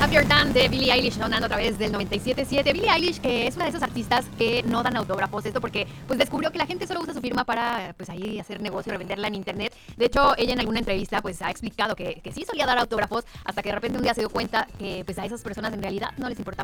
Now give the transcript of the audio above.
Up Your Damn de Billie Eilish sonando a través del 97.7. Billie Eilish, que es una de esas artistas que no dan autógrafos, esto porque pues descubrió que la gente solo usa su firma para pues ahí hacer negocio, revenderla en internet. De hecho, ella en alguna entrevista pues ha explicado que sí solía dar autógrafos hasta que de repente un día se dio cuenta que pues a esas personas en realidad no les importaba